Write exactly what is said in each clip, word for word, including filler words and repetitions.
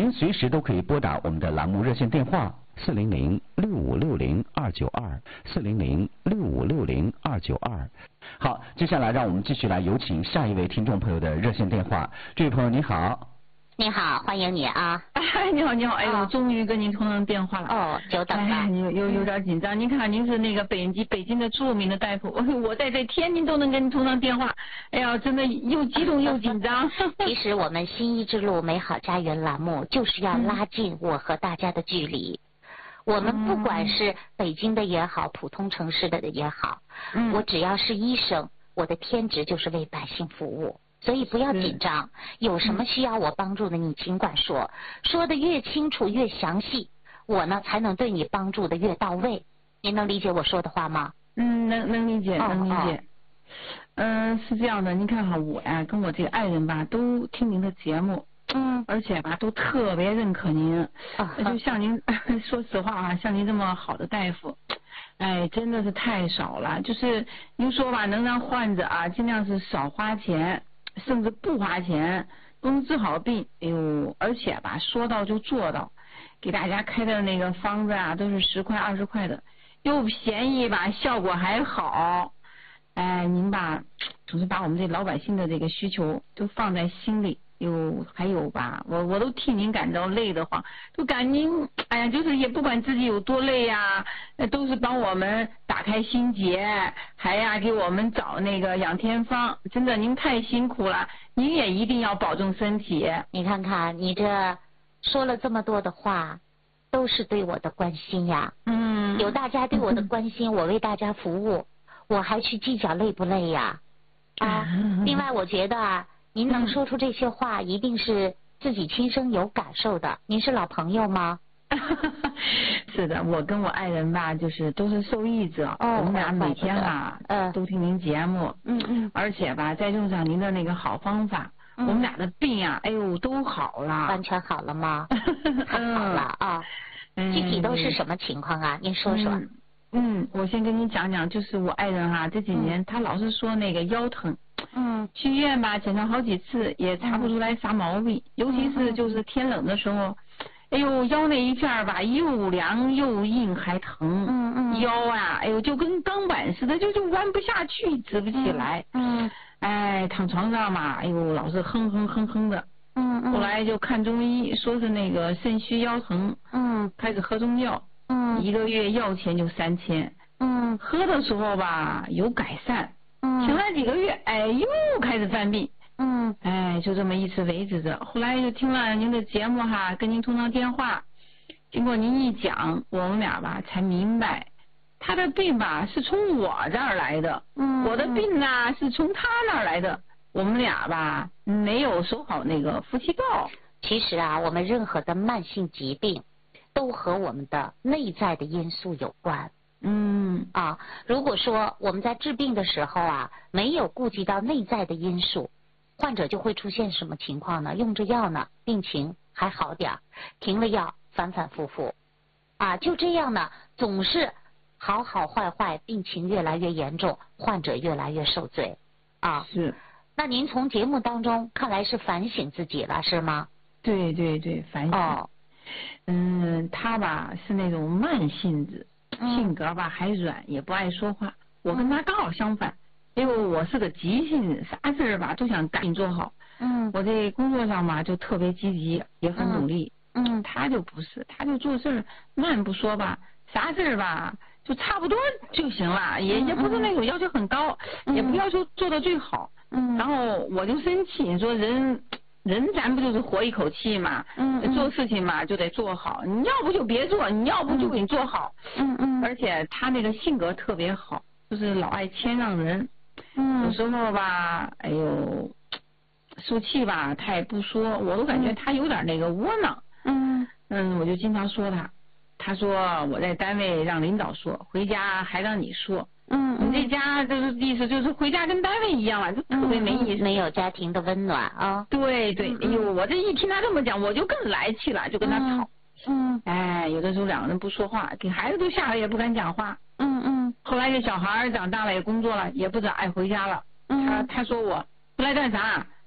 您随时都可以拨打我们的栏目热线电话四零零六五六零二九二四零零六五六零二九二。好，接下来让我们继续来有请下一位听众朋友的热线电话。这位朋友你好。 你好，欢迎你啊！ 哎，你好，你好，哎呦，哦、终于跟您通上电话了。 哦，久等了。 哎，有有有点紧张。您看，您是那个北京北京的著名的大夫，我在这天津都能跟您通上电话。哎呀，真的又激动又紧张。 其实我们新一之路美好家园栏目就是要拉近我和大家的距离。嗯、我们不管是北京的也好，普通城市的也好，嗯、我只要是医生，我的天职就是为百姓服务。所以不要紧张，有什么需要我帮助的，你尽管说，说的越清楚越详细，我呢才能对你帮助的越到位。您能理解我说的话吗？ 嗯，能能理解，能理解。嗯、哦呃，是这样的，您看哈，我呀跟我这个爱人吧，都听您的节目，嗯，而且吧都特别认可您。啊，就像您，说实话啊，像您这么好的大夫。哎，真的是太少了。就是您说吧，能让患者啊尽量是少花钱。甚至不花钱都能治好病，哎呦，而且吧说到就做到，给大家开的那个方子啊都是十块二十块的，又便宜吧，效果还好。哎，您吧总是把我们这老百姓的这个需求都放在心里。哟，还有吧，我我都替您感到累得慌，都感您，哎呀，就是也不管自己有多累呀，都是帮我们打开心结，还呀给我们找那个养天方，真的您太辛苦了，您也一定要保重身体。 你看看，你这说了这么多的话，都是对我的关心呀。嗯，有大家对我的关心，嗯、我为大家服务，我还去计较累不累呀？啊，嗯、另外我觉得啊。您能说出这些话，一定是自己亲身有感受的。您是老朋友吗？ 是的，我跟我爱人吧，就是都是受益者。哦，我们俩每天啊，嗯，都听您节目。嗯嗯。而且吧，再用上您的那个好方法，嗯、我们俩的病啊，哎呦，都好了。 完全好了吗？太好了啊！嗯、具体都是什么情况啊？您说说。 嗯, 嗯，我先跟您讲讲，就是我爱人哈、啊，这几年、嗯、他老是说那个腰疼。嗯，去医院吧检查好几次也查不出来啥毛病，嗯、尤其是就是天冷的时候，哎呦腰那一片吧又凉又硬还疼，嗯嗯，腰啊哎呦就跟钢板似的，就就弯不下去，直不起来，嗯，嗯哎躺床上嘛，哎呦老是哼哼哼哼的，嗯嗯，后来就看中医，说是那个肾虚腰疼，嗯，开始喝中药，嗯，一个月药钱就三千，嗯，喝的时候吧有改善。嗯，停了几个月，哎，又开始犯病。嗯，哎，就这么一直维持着。后来就听了您的节目哈，跟您通上电话，经过您一讲，我们俩吧才明白，他的病吧是从我这儿来的，嗯，我的病呢是从他那儿来的。我们俩吧没有守好那个夫妻道。 其实啊，我们任何的慢性疾病，都和我们的内在的因素有关。嗯啊，如果说我们在治病的时候啊，没有顾及到内在的因素，患者就会出现什么情况呢？用着药呢，病情还好点，停了药反反复复，啊，就这样呢，总是好好坏坏，病情越来越严重，患者越来越受罪，啊， 是。 那您从节目当中看来是反省自己了，是吗？ 对对对，反省。哦，嗯，他吧是那种慢性子。性格吧还软，也不爱说话。我跟他刚好相反，因为我是个急性子，啥事儿吧都想赶紧做好。嗯，我在工作上吧就特别积极，也很努力。嗯，他就不是，他就做事儿慢不说吧，啥事儿吧就差不多就行了，也也不是那种要求很高，也不要求做到最好。嗯，然后我就生气，你说人。人咱不就是活一口气嘛，嗯，嗯做事情嘛就得做好，你要不就别做，你要不就给你做好，嗯嗯，而且他那个性格特别好，就是老爱谦让人，嗯，有时候吧，哎呦，受气吧他也不说，我都感觉他有点那个窝囊，嗯嗯，我就经常说他，他说我在单位让领导说，回家还让你说。嗯，你这家就是意思就是回家跟单位一样了，就特别没意思， 没有家庭的温暖啊。 对对，哎呦，我这一听他这么讲，我就更来气了，就跟他吵。嗯，哎，有的时候两个人不说话，给孩子都吓得也不敢讲话。嗯嗯。后来这小孩长大了也工作了，也不咋爱回家了。嗯。他他说我不来干啥？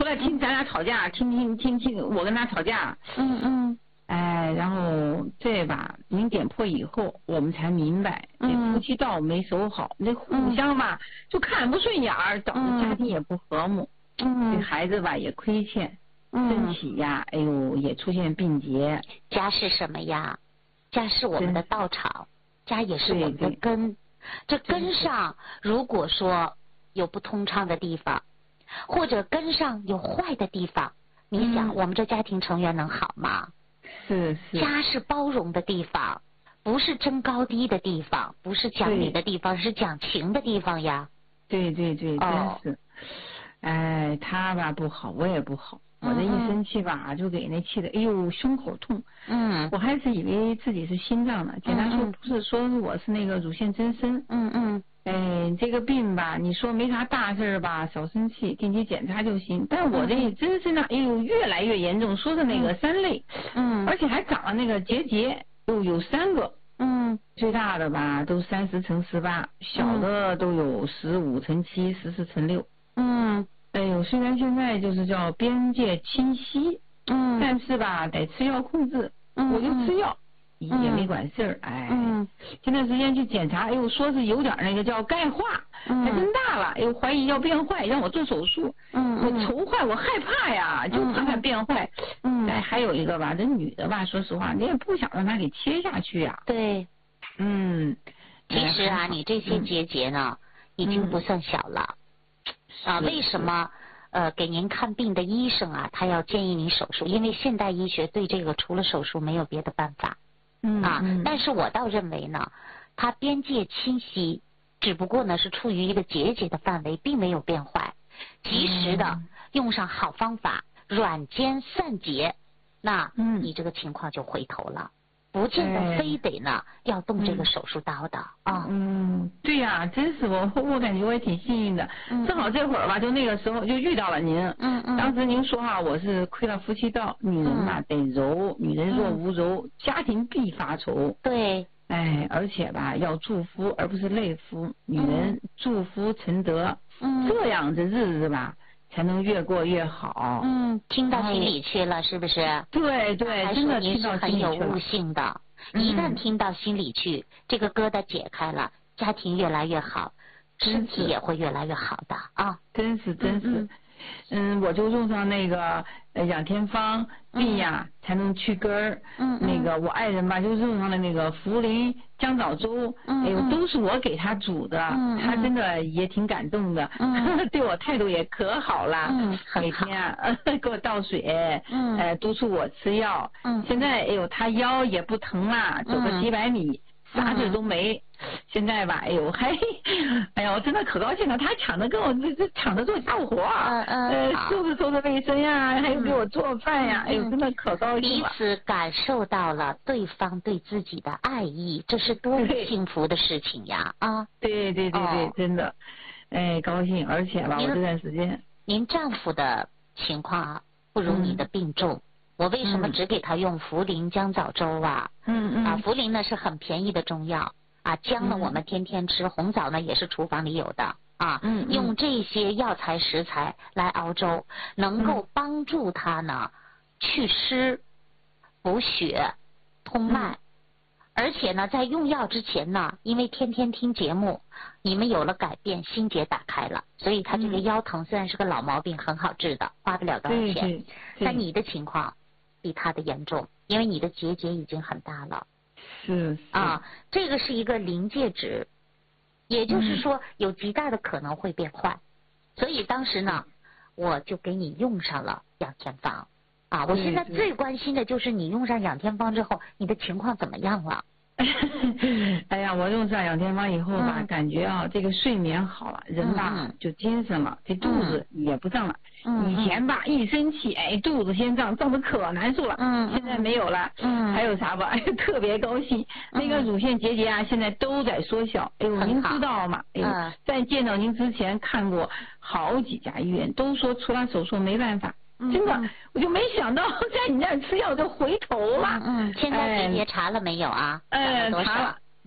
后来听咱俩吵架，听听听听我跟他吵架， 嗯嗯， 哎，然后这吧，您点破以后，我们才明白，这夫妻道没守好，这互相吧就看不顺眼儿，导致家庭也不和睦， 嗯， 这孩子吧也亏欠，身体呀，哎呦也出现病结。 家是什么呀？家是我们的道场，家也是我们的根。这根上如果说有不通畅的地方，或者根上有坏的地方，你想我们这家庭成员能好吗？ 是是。 家是包容的地方，不是争高低的地方，不是讲理的地方，是讲情的地方呀。 对对对，真是。哎，他吧不好，我也不好。我这一生气吧，就给那气的，哎呦，胸口痛。嗯。我还是以为自己是心脏呢，检查说不是，说我是那个乳腺增生。 嗯嗯。 哎，这个病吧，你说没啥大事吧，少生气，定期检查就行。但我这增生呢，哎呦，越来越严重，说是那个三类。嗯。而且还长了那个结节，又有三个。嗯。最大的吧都三十乘十八，小的都有十五乘七，十四乘六。嗯。哎呦，虽然现在就是叫边界清晰，嗯，但是吧得吃药控制，嗯，我就吃药，嗯、也没管事儿，哎，嗯，前段时间去检查，哎呦，说是有点那个叫钙化，嗯，还真大了，哎呦，怀疑要变坏，让我做手术，嗯，我愁坏，我害怕呀，就怕它变坏，嗯，哎，还有一个吧，这女的吧，说实话，你也不想让她给切下去呀， 对， 嗯， 其实啊，你这些结节呢，已经不算小了。啊，为什么呃给您看病的医生啊，他要建议你手术？因为现代医学对这个除了手术没有别的办法。嗯啊，但是我倒认为呢，它边界清晰，只不过呢是处于一个结节的范围，并没有变坏。及时的用上好方法，软坚散结，那你这个情况就回头了。不见得非得呢要动这个手术刀的啊。 嗯，对呀，真是我我感觉我也挺幸运的，正好这会儿吧，就那个时候就遇到了您。嗯嗯。当时您说哈，我是亏了夫妻道，女人呐得柔，女人若无柔，家庭必发愁。 对。 哎，而且吧要祝福而不是累夫，女人祝福承德，这样的日子吧才能越过越好。 嗯，听到心里去了，是不是？ 对对，真的听到心里去了。 很有悟性的，一旦听到心里去，这个疙瘩解开了，家庭越来越好，身体也会越来越好的啊！ 真是真是，嗯，我就用上那个养天方病呀，才能去根儿。嗯，那个我爱人吧，就用上了那个茯苓姜枣粥，哎呦，都是我给他煮的，他真的也挺感动的，对我态度也可好了，每天啊给我倒水，呃督促我吃药。现在哎呦，他腰也不疼了，走个几百米啥事都没。现在吧，哎呦，还，哎呦，真的可高兴了。他抢着跟我这这抢着做家务活，呃，收拾收拾卫生呀，还有给我做饭呀，哎呦，真的可高兴了。 彼此感受到了对方对自己的爱意，这是多么幸福的事情呀！啊， 对对对对，真的，哎，高兴，而且吧，我这段时间， 您丈夫的情况啊，不如你的病重。我为什么只给他用茯苓姜枣粥啊？嗯嗯。啊，茯苓呢是很便宜的中药。啊，姜呢我们天天吃，红枣呢也是厨房里有的啊。嗯，用这些药材食材来熬粥，能够帮助他呢祛湿、补血、通脉。而且呢，在用药之前呢，因为天天听节目，你们有了改变，心结打开了，所以他这个腰疼虽然是个老毛病，很好治的，花不了多少钱。但你的情况比他的严重，因为你的结节已经很大了。 是啊，这个是一个临界值，也就是说有极大的可能会变坏，所以当时呢，我就给你用上了养天方啊。我现在最关心的就是你用上养天方之后，你的情况怎么样了？ 哎呀，我用上养天方以后吧，嗯、感觉啊，这个睡眠好了，人吧、嗯、就精神了，这肚子也不胀了。嗯、以前吧一生气，哎，肚子先胀，胀得可难受了。嗯，现在没有了。嗯，还有啥吧？哎，特别高兴。那个乳腺结节啊，现在都在缩小。哎呦，您知道吗？哎呦，嗯、在见到您之前看过好几家医院，都说除了手术没办法。真的，我就没想到在你那儿吃药就回头了。 嗯，现在结节查了没有啊？ 哎，查了，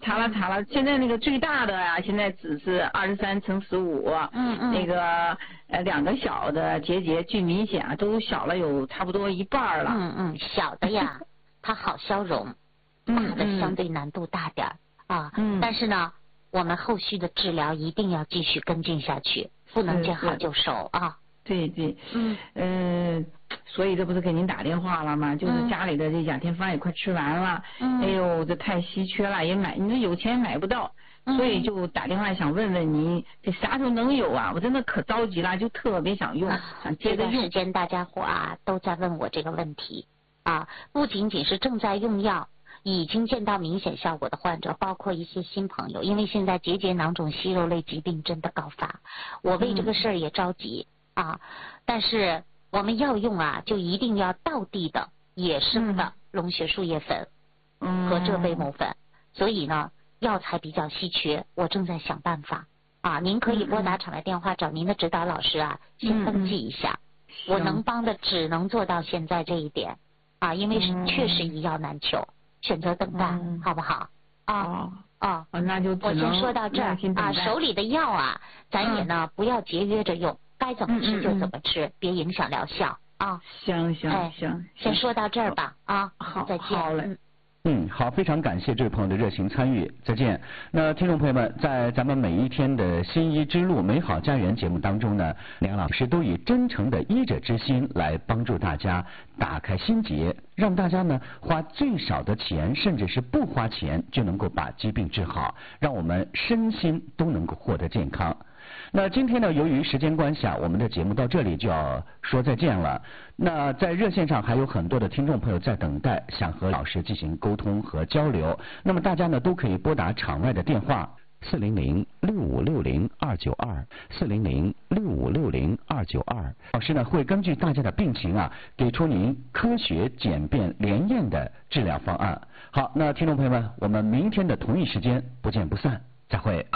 查了查了，现在那个最大的啊，现在只是二十三乘十五，嗯嗯，那个呃两个小的结节距明显啊，都小了有差不多一半了。 嗯嗯，小的呀，它好消融，大的相对难度大点儿啊。嗯。但是呢，我们后续的治疗一定要继续跟进下去，不能见好就收啊。 对对，嗯嗯，所以这不是给您打电话了吗？就是家里的这两天饭也快吃完了，嗯、哎呦，这太稀缺了，也买，你说有钱也买不到，嗯、所以就打电话想问问您，这啥时候能有啊？我真的可着急了，就特别想用，啊、想接着用。 这段时间大家伙啊都在问我这个问题啊，不仅仅是正在用药。已经见到明显效果的患者，包括一些新朋友，因为现在结节囊肿息肉类疾病真的高发，我为这个事儿也着急、嗯、啊。但是我们要用啊，就一定要道地的野生的龙血树叶粉和浙贝母粉，嗯、所以呢，药材比较稀缺，我正在想办法啊。您可以拨打场外电话找您的指导老师啊，先登记一下。嗯、我能帮的只能做到现在这一点啊，因为是确实一药难求。选择等待，嗯、好不好？啊啊、 哦，那就我先说到这儿啊。手里的药啊，咱也呢、嗯、不要节约着用，该怎么吃就怎么吃，嗯嗯、别影响疗效啊。 行行哎、 行， 先说到这儿吧啊。 好， 再见。 好嘞。 嗯嗯，好，非常感谢这位朋友的热情参与，再见。那听众朋友们，在咱们每一天的新医之路美好家园节目当中呢，梁老师都以真诚的医者之心来帮助大家打开心结，让大家呢花最少的钱，甚至是不花钱就能够把疾病治好，让我们身心都能够获得健康。那今天呢，由于时间关系啊，我们的节目到这里就要说再见了。那在热线上还有很多的听众朋友在等待，想和老师进行沟通和交流。那么大家呢都可以拨打场外的电话四零零六五六零二九二四零零六五六零二九二。老师呢会根据大家的病情啊，给出您科学简便连验的治疗方案。好，那听众朋友们，我们明天的同一时间不见不散，再会。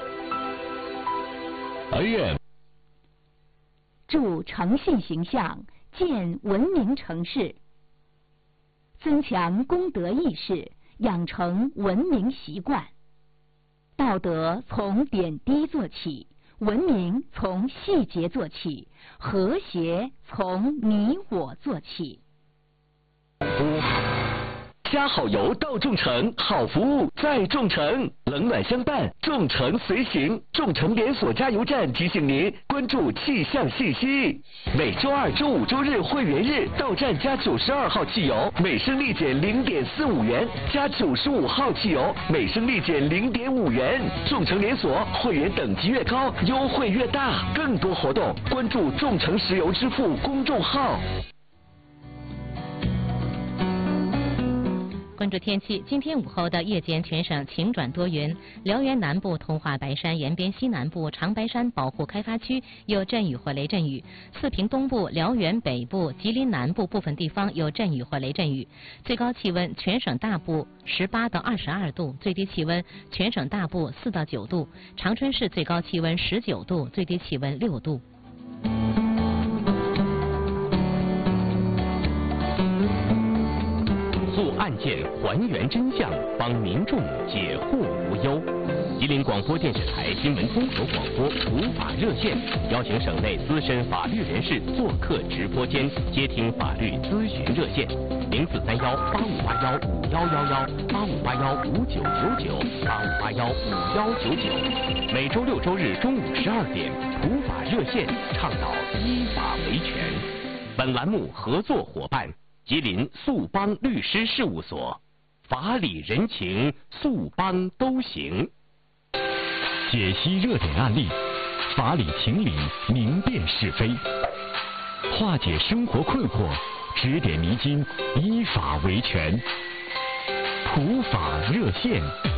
A M 助诚信形象，建文明城市，增强公德意识，养成文明习惯。道德从点滴做起，文明从细节做起，和谐从你我做起。 加好油到众诚，好服务在众诚，冷暖相伴，众诚随行。众诚连锁加油站提醒您关注气象信息。每周二、周五、周日会员日到站加九十二号汽油，每升立减零点四五元；加九十五号汽油，每升立减零点五元。众诚连锁会员等级越高，优惠越大。更多活动关注众诚石油支付公众号。 关注天气，今天午后的夜间全省晴转多云，辽源南部、通化白山延边西南部、长白山保护开发区有阵雨或雷阵雨，四平东部、辽源北部、吉林南部部分地方有阵雨或雷阵雨。最高气温全省大部十八到二十二度，最低气温全省大部四到九度，长春市最高气温十九度，最低气温六度。 诉案件，还原真相，帮民众解惑无忧。吉林广播电视台新闻综合广播普法热线，邀请省内资深法律人士做客直播间，接听法律咨询热线：零四三幺八五八幺五幺幺幺、八五八幺五九九九、八五八幺五幺九九。每周六周日中午十二点，普法热线倡导依法维权。本栏目合作伙伴：吉林速邦律师事务所，法理人情，速邦都行。解析热点案例，法理情理，明辨是非，化解生活困惑，指点迷津，依法维权。普法热线。